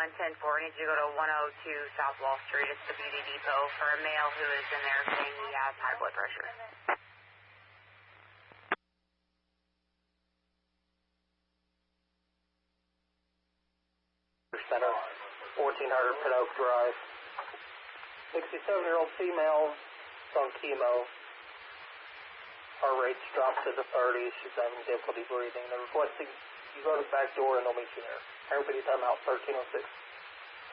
110-4. I need you to go to 102 South Wall Street. It's the beauty depot for a male who is in there saying he has high blood pressure. Center, 1400 Pin Oak Drive. 67-year-old female is on chemo. Heart rate's dropped to the 30s. She's having difficulty breathing. They're requesting you go to the back door and they'll meet you there. Everybody time out 1306.